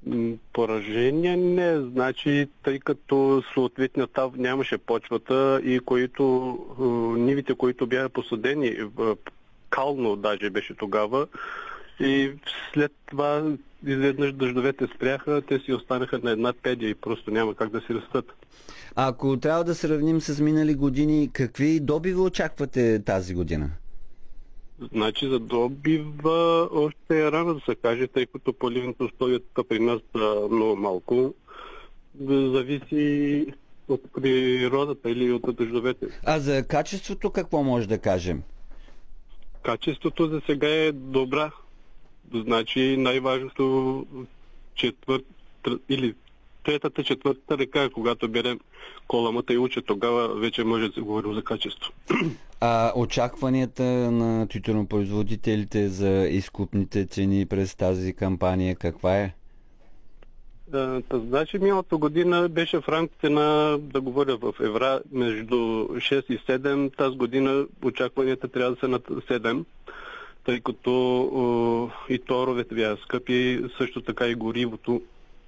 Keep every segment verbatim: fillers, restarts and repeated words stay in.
М, Поражение не, значи, тъй като съответния тав нямаше почвата и които е, нивите, които бяха посадени, е, кално даже беше тогава, и след това изведнъж дъждовете спряха, те си останаха на една педия и просто няма как да си растат. Ако трябва да сравним с минали години, какви добиви очаквате тази година? Значи за добива още е рано да се каже, тъй като поливните условия тук при нас са много малко. Зависи от природата или от дъждовете. А за качеството какво може да кажем? Качеството за сега е добра. Значи най-важното четвърт или третата, четвъртата река, когато берем коламата и уча, тогава вече може да се говорим за качество. А очакванията на тютюнопроизводителите за изкупните цени през тази кампания каква е? Да, та, значи миналата година беше в рамките на, да говоря в евра, между шест и седем. Тази година очакванията трябва да са над седем, тъй като о, и торовете бяха скъпи, също така и горивото.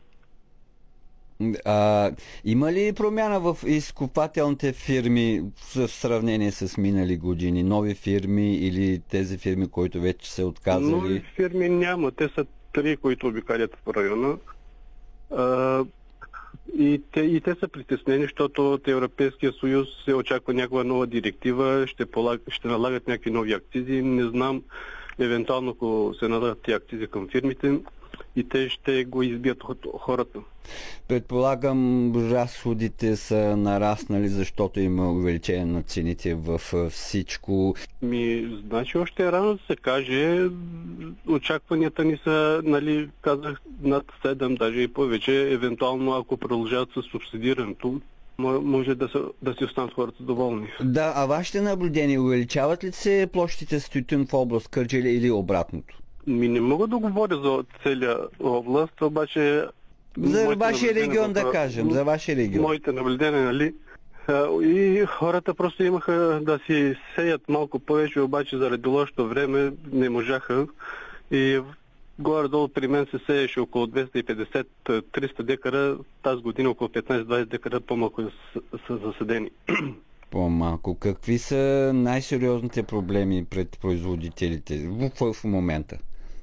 А, има ли промяна в изкупателните фирми в сравнение с минали години? Нови фирми или тези фирми, които вече са отказали? Нови фирми няма. Те са три, които обикалят в района. А, и, те, и те са притеснени, защото от Европейския съюз се очаква някаква нова директива, ще, полаг, ще налагат някакви нови акцизи. Не знам, евентуално ако се налагат тези акцизи към фирмите, и те ще го избият от хората. Предполагам, разходите са нараснали, защото има увеличение на цените в всичко. Ми, значи още е рано да се каже. Очакванията ни са, нали, казах, над седем, даже и повече. Евентуално, ако продължават с субсидирането, може да, са, да си останат хората доволни. Да, а вашите наблюдения, увеличават ли се площите с тютюн в област Кърджали или обратното? Ми не мога да говоря за целия област, обаче... За вашия регион да кажем, за вашия регион. Моите наблюдения, нали? И хората просто имаха да си сеят малко повече, обаче заради лошото време не можаха. И горе-долу при мен се сееше около двеста и петдесет до триста декара, тази година около петнайсет до двайсет декара по-малко са засадени. По-малко. Какви са най-сериозните проблеми пред производителите в, в момента?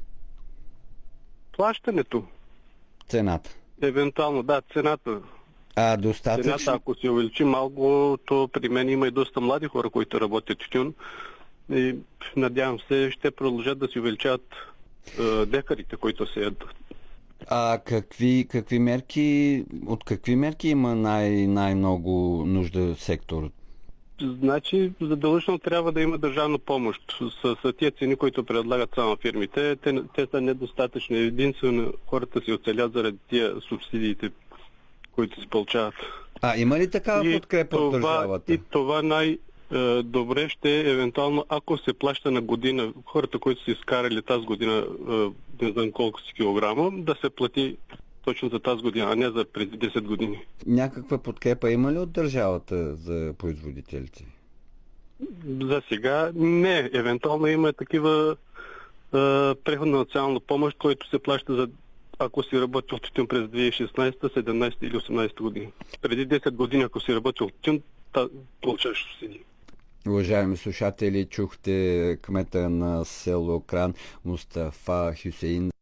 Плащането. Цената. Евентуално, да, цената. А достатъчно? Цената, ако се увеличи малко, то при мен има и доста млади хора, които работят тютюн. И надявам се, ще продължат да си увеличават е, декарите, които се ядат. А какви, какви мерки, от какви мерки има най- най-много нужда в сектор? Значи, задължително трябва да има държавна помощ. С, с тия цени, които предлагат само фирмите, те, те са недостатъчни. Единствено хората си оцелят заради тия субсидиите, които се получават. А има ли такава подкрепа от държавата? И това най-добре ще е евентуално, ако се плаща на година, хората, които са изкарали тази година, не знам колко си килограма, да се плати точно за тази година, а не за преди десет години. Някаква подкрепа има ли от държавата за производителите? За сега не. Евентуално има такива е, преходна национална помощ, който се плаща за ако си работил в тютюн през две хиляди и шестнайсета, седемнайсета или осемнайсета година. Преди десет години, ако си работил в тютюн, получаваш субсидии. Уважаеми слушатели, чухте кмета на село Кран Мустафа Хюсеин.